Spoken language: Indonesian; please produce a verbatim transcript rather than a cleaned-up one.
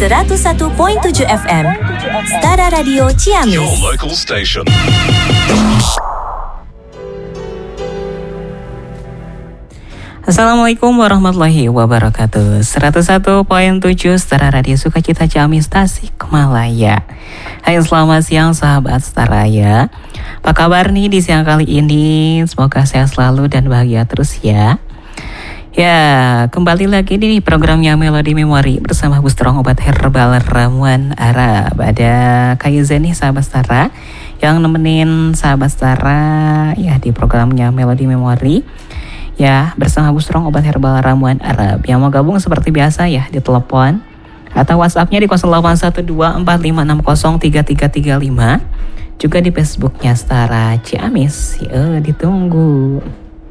seratus satu koma tujuh F M Setara Radio Ciamis. Your local station. Assalamualaikum warahmatullahi wabarakatuh. seratus satu koma tujuh Setara Radio Sukacita Ciamis Tasikmalaya. Hai, selamat siang sahabat Setara ya. Apa kabar nih di siang kali ini? Semoga sehat selalu dan bahagia terus ya. Ya, kembali lagi nih programnya Melodi Memori bersama Bustrong Obat Herbal Ramuan Arab. Ada Kaizen nih sahabat Setara yang nemenin sahabat Setara ya di programnya Melodi Memori. Ya, bersama Bustrong Obat Herbal Ramuan Arab. Yang mau gabung seperti biasa ya di telepon atau WhatsApp-nya di nol delapan satu dua empat lima enam nol tiga tiga tiga lima. Juga di Facebooknya Setara Ciamis. Ya, ditunggu.